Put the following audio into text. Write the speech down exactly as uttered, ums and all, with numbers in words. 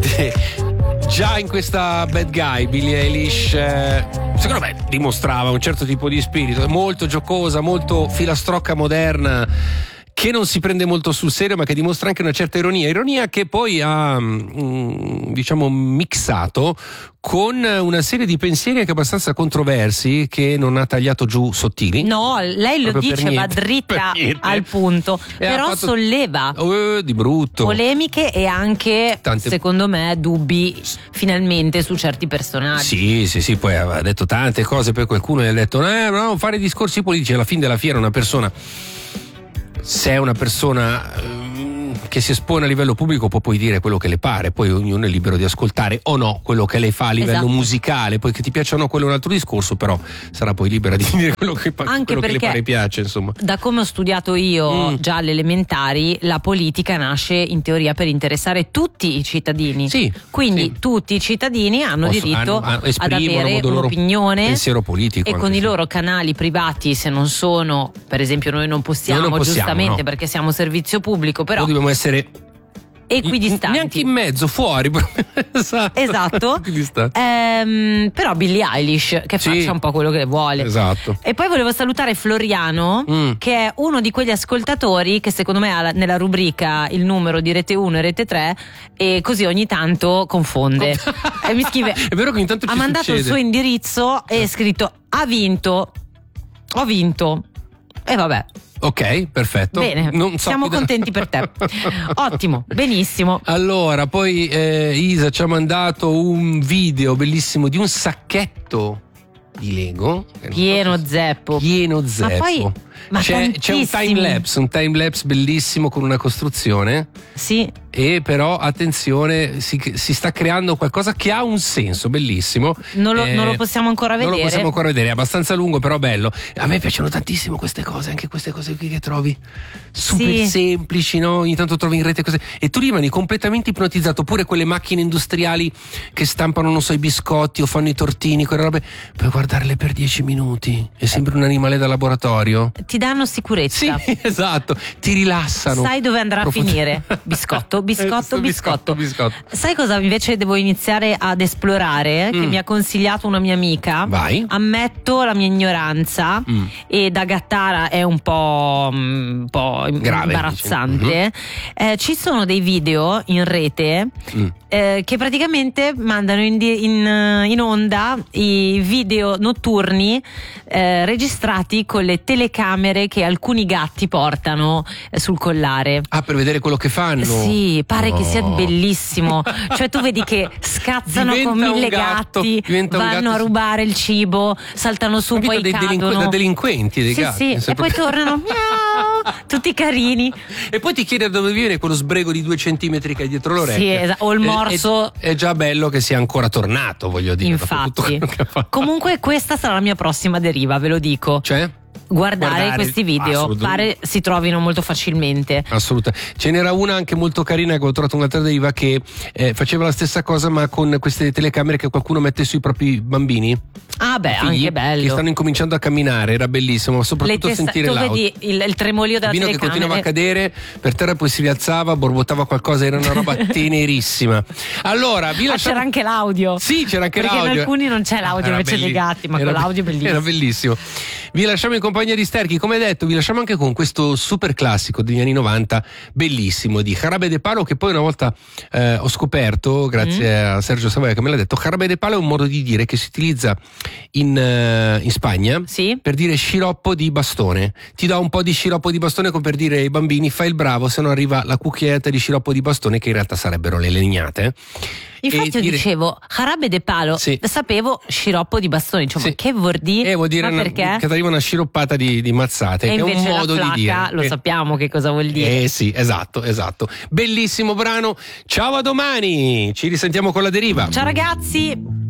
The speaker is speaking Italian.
sicuramente già in questa Bad Guy Billie Eilish eh, secondo me dimostrava un certo tipo di spirito, molto giocosa, molto filastrocca moderna, che non si prende molto sul serio, ma che dimostra anche una certa ironia, ironia che poi ha mm, diciamo mixato con una serie di pensieri anche abbastanza controversi che non ha tagliato giù sottili. No, lei lo Proprio dice, va dritta al punto, E però fatto... solleva oh, di brutto polemiche e anche, Tante... secondo me, dubbi finalmente su certi personaggi. Sì, sì, sì, poi aveva detto tante cose, poi qualcuno gli ha detto eh, no, fare discorsi politici, alla fine della fiera una persona, se è una persona che si espone a livello pubblico, può poi dire quello che le pare, poi ognuno è libero di ascoltare o no quello che lei fa a livello esatto. musicale, poi che ti piaccia o no quello è un altro discorso, però sarà poi libera di dire quello che, anche quello che le pare piace, insomma. Da come ho studiato io mm. già alle elementari, la politica nasce in teoria per interessare tutti i cittadini, sì, quindi sì. tutti i cittadini hanno Posso, diritto hanno, hanno, ad avere un'opinione, pensiero politico, e con i sì. loro canali privati, se non sono, per esempio noi non possiamo, noi non possiamo giustamente no. perché siamo servizio pubblico, però noi dobbiamo essere equidistanti, neanche in mezzo, fuori. esatto, esatto. Ehm, però Billie Eilish che sì. faccia un po' quello che vuole, esatto. E poi volevo salutare Floriano mm. che è uno di quegli ascoltatori che secondo me ha nella rubrica il numero di Rete uno e Rete tre e così ogni tanto confonde e mi scrive è vero che ogni tanto ci ha mandato succede. il suo indirizzo e ha scritto ha vinto ho vinto e vabbè. Ok, perfetto. Bene, non so siamo da... contenti per te. Ottimo, benissimo. Allora, poi eh, Isa ci ha mandato un video bellissimo di un sacchetto di Lego. Pieno so zeppo. Pieno zeppo. Ma poi ma c'è, c'è un time lapse, un time lapse bellissimo con una costruzione. Sì. E però attenzione, si, si sta creando qualcosa che ha un senso bellissimo. Non lo, eh, non lo possiamo ancora vedere. Non lo possiamo ancora vedere, è abbastanza lungo però bello. A me piacciono tantissimo queste cose, anche queste cose qui che trovi super sì. semplici, no? Ogni tanto trovi in rete cose e tu rimani completamente ipnotizzato. Pure quelle macchine industriali che stampano, non so, i biscotti o fanno i tortini, quelle robe, puoi guardarle per dieci minuti e sembra un animale da laboratorio. Ti danno sicurezza. Sì, esatto, ti rilassano. Sai dove andrà Profond- a finire? Biscotto. Biscotto, biscotto, biscotto, biscotto. Sai cosa invece devo iniziare ad esplorare? Mm. Che mi ha consigliato una mia amica. Vai. Ammetto la mia ignoranza mm. e da gattara è un po', un po' grave, imbarazzante. Mm-hmm. Eh, ci sono dei video in rete mm. eh, che praticamente mandano in, in, in onda i video notturni eh, registrati con le telecamere che alcuni gatti portano eh, sul collare. Ah, per vedere quello che fanno? Sì. Pare no. che sia bellissimo, cioè tu vedi che scazzano diventa con mille gatto, gatti, vanno a rubare il cibo, saltano su, poi dei cadono delinqu- da delinquenti dei sì, gatti sì. E poi tornano miau, tutti carini e poi ti chiede da dove viene quello sbrego di due centimetri che è dietro l'orecchio. Sì, esatto. O il morso. È, è, è già bello che sia ancora tornato, voglio dire. Infatti comunque questa sarà la mia prossima deriva, ve lo dico. Cioè? Guardare, guardare questi video pare si trovino molto facilmente. Assolutamente. Ce n'era una anche molto carina che ho trovato un'altra deriva che eh, faceva la stessa cosa ma con queste telecamere che qualcuno mette sui propri bambini. Ah beh, figli, anche bello. Che stanno incominciando a camminare, era bellissimo, ma soprattutto testa- sentire tu l'audio. vedi il, il tremolio della il bambino telecamera che continuava a cadere per terra, poi si rialzava, borbottava qualcosa, era una roba tenerissima. Allora, vi lasciamo... ah, c'era anche l'audio. Sì, c'era anche perché l'audio. Perché in alcuni non c'è l'audio era invece belli... dei gatti, ma era con l'audio è bellissimo. Era bellissimo. Vi lasciamo in compagnia di Sterchi, come detto, vi lasciamo anche con questo super classico degli anni novanta, bellissimo, di Jarabe de Palo, che poi una volta eh, ho scoperto, grazie mm. a Sergio Savoia che me l'ha detto. Jarabe de Palo è un modo di dire che si utilizza in, uh, in Spagna sì? per dire sciroppo di bastone. Ti dà un po' di sciroppo di bastone come per dire ai bambini fai il bravo, se no arriva la cucchiaiata di sciroppo di bastone, che in realtà sarebbero le legnate. Infatti io dire... dicevo Jarabe de Palo, sì. sapevo sciroppo di bastone, cioè, sì. ma che vuol dire? Eh, vuol dire ma una, perché? che ti arriva una sciroppata di, di mazzate, e che è un modo la di dire. Lo eh. sappiamo che cosa vuol dire. Eh sì, esatto, esatto. Bellissimo brano. Ciao, a domani. Ci risentiamo con La Deriva. Ciao ragazzi.